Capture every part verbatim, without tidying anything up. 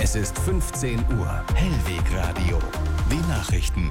Es ist fünfzehn Uhr. Hellwegradio. Die Nachrichten.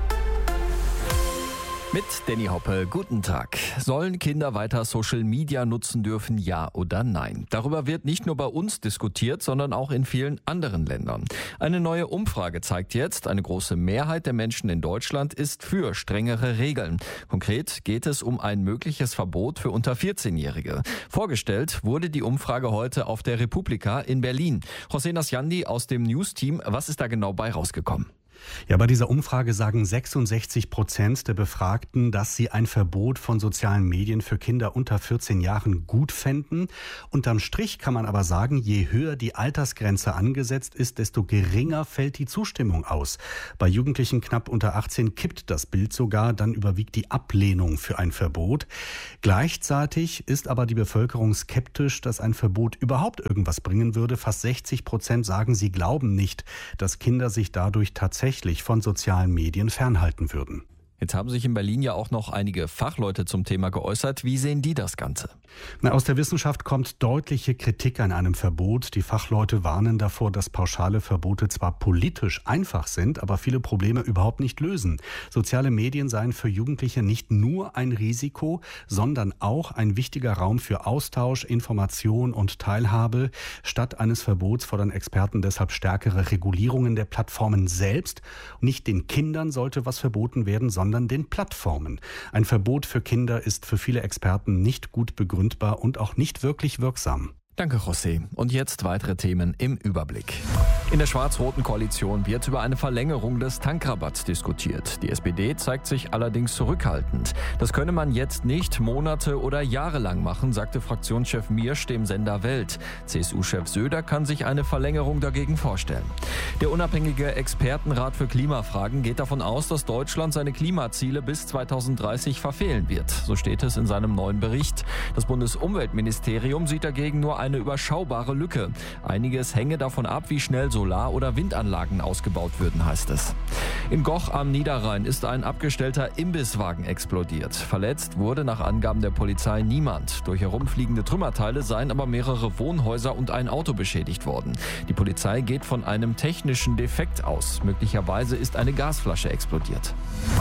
Mit Danny Hoppe, guten Tag. Sollen Kinder weiter Social Media nutzen dürfen, ja oder nein? Darüber wird nicht nur bei uns diskutiert, sondern auch in vielen anderen Ländern. Eine neue Umfrage zeigt jetzt, eine große Mehrheit der Menschen in Deutschland ist für strengere Regeln. Konkret geht es um ein mögliches Verbot für unter vierzehnjährige. Vorgestellt wurde die Umfrage heute auf der Republika in Berlin. José Nasjandi aus dem News-Team, was ist da genau bei rausgekommen? Ja, bei dieser Umfrage sagen sechsundsechzig Prozent der Befragten, dass sie ein Verbot von sozialen Medien für Kinder unter vierzehn Jahren gut fänden. Unterm Strich kann man aber sagen, je höher die Altersgrenze angesetzt ist, desto geringer fällt die Zustimmung aus. Bei Jugendlichen knapp unter achtzehn kippt das Bild sogar, dann überwiegt die Ablehnung für ein Verbot. Gleichzeitig ist aber die Bevölkerung skeptisch, dass ein Verbot überhaupt irgendwas bringen würde. Fast sechzig Prozent sagen, sie glauben nicht, dass Kinder sich dadurch tatsächlich von sozialen Medien fernhalten würden. Jetzt haben sich in Berlin ja auch noch einige Fachleute zum Thema geäußert. Wie sehen die das Ganze? Na, aus der Wissenschaft kommt deutliche Kritik an einem Verbot. Die Fachleute warnen davor, dass pauschale Verbote zwar politisch einfach sind, aber viele Probleme überhaupt nicht lösen. Soziale Medien seien für Jugendliche nicht nur ein Risiko, sondern auch ein wichtiger Raum für Austausch, Information und Teilhabe. Statt eines Verbots fordern Experten deshalb stärkere Regulierungen der Plattformen selbst. Nicht den Kindern sollte was verboten werden, sondern sondern den Plattformen. Ein Verbot für Kinder ist für viele Experten nicht gut begründbar und auch nicht wirklich wirksam. Danke, José. Und jetzt weitere Themen im Überblick. In der schwarz-roten Koalition wird über eine Verlängerung des Tankrabatts diskutiert. Die S P D zeigt sich allerdings zurückhaltend. Das könne man jetzt nicht Monate oder Jahre lang machen, sagte Fraktionschef Miersch dem Sender Welt. C S U-Chef Söder kann sich eine Verlängerung dagegen vorstellen. Der unabhängige Expertenrat für Klimafragen geht davon aus, dass Deutschland seine Klimaziele bis zweitausenddreißig verfehlen wird. So steht es in seinem neuen Bericht. Das Bundesumweltministerium sieht dagegen nur eine überschaubare Lücke. Einiges hänge davon ab, wie schnell Solar- oder Windanlagen ausgebaut würden, heißt es. In Goch am Niederrhein ist ein abgestellter Imbisswagen explodiert. Verletzt wurde nach Angaben der Polizei niemand. Durch herumfliegende Trümmerteile seien aber mehrere Wohnhäuser und ein Auto beschädigt worden. Die Polizei geht von einem technischen Defekt aus. Möglicherweise ist eine Gasflasche explodiert.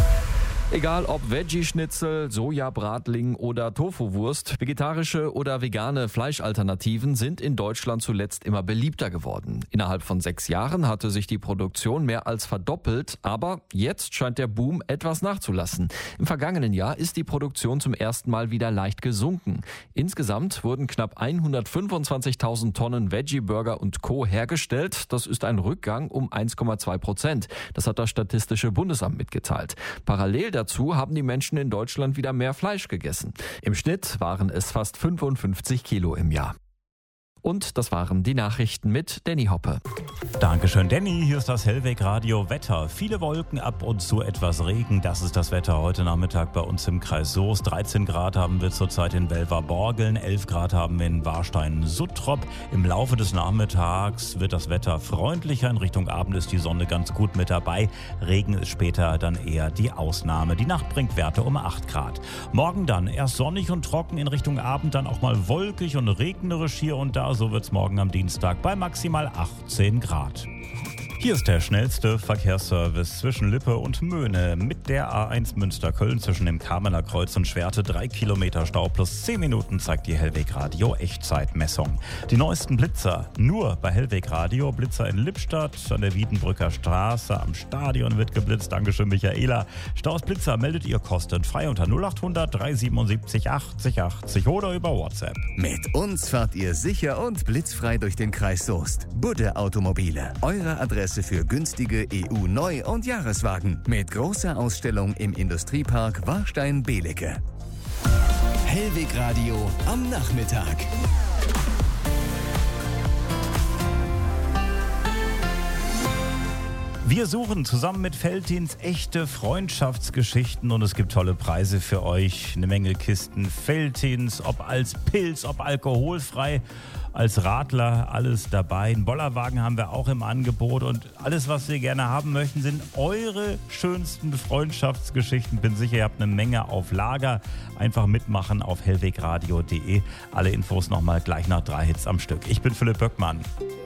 Egal ob Veggie-Schnitzel, Sojabratling oder Tofu-Wurst, vegetarische oder vegane Fleischalternativen sind in Deutschland zuletzt immer beliebter geworden. Innerhalb von sechs Jahren hatte sich die Produktion mehr als verdoppelt, aber jetzt scheint der Boom etwas nachzulassen. Im vergangenen Jahr ist die Produktion zum ersten Mal wieder leicht gesunken. Insgesamt wurden knapp hundertfünfundzwanzigtausend Tonnen Veggie-Burger und Co. hergestellt. Das ist ein Rückgang um eins Komma zwei Prozent. Das hat das Statistische Bundesamt mitgeteilt. Parallel dazu haben die Menschen in Deutschland wieder mehr Fleisch gegessen. Im Schnitt waren es fast fünfundfünfzig Kilo im Jahr. Und das waren die Nachrichten mit Danny Hoppe. Dankeschön, Danny. Hier ist das Hellwegradio Wetter. Viele Wolken, ab und zu etwas Regen. Das ist das Wetter heute Nachmittag bei uns im Kreis Soest. dreizehn Grad haben wir zurzeit in Welver-Borgeln, elf Grad haben wir in Warstein-Suttrop. Im Laufe des Nachmittags wird das Wetter freundlicher. In Richtung Abend ist die Sonne ganz gut mit dabei. Regen ist später dann eher die Ausnahme. Die Nacht bringt Werte um acht Grad. Morgen dann erst sonnig und trocken, in Richtung Abend dann auch mal wolkig und regnerisch hier und da. So wird es morgen am Dienstag bei maximal achtzehn Grad. Hier ist der schnellste Verkehrsservice zwischen Lippe und Möhne mit der A eins Münster-Köln zwischen dem Kamener Kreuz und Schwerte. Drei Kilometer Stau plus zehn Minuten zeigt die Hellwegradio Echtzeitmessung. Die neuesten Blitzer nur bei Hellwegradio. Blitzer in Lippstadt an der Wiedenbrücker Straße am Stadion wird geblitzt. Dankeschön, Michaela. Staus Blitzer meldet ihr kostenfrei unter null acht hundert drei siebenundsiebzig achtzig achtzig oder über WhatsApp. Mit uns fahrt ihr sicher und blitzfrei durch den Kreis Soest. Budde Automobile, eure Adresse für günstige E U-Neu- und Jahreswagen mit großer Ausstellung im Industriepark Warstein-Belecke. Hellwegradio am Nachmittag. Wir suchen zusammen mit Veltins echte Freundschaftsgeschichten und es gibt tolle Preise für euch. Eine Menge Kisten Veltins, ob als Pilz, ob alkoholfrei, als Radler, alles dabei. Einen Bollerwagen haben wir auch im Angebot und alles, was wir gerne haben möchten, sind eure schönsten Freundschaftsgeschichten. Bin sicher, ihr habt eine Menge auf Lager. Einfach mitmachen auf hellwegradio punkt de. Alle Infos nochmal gleich nach drei Hits am Stück. Ich bin Philipp Böckmann.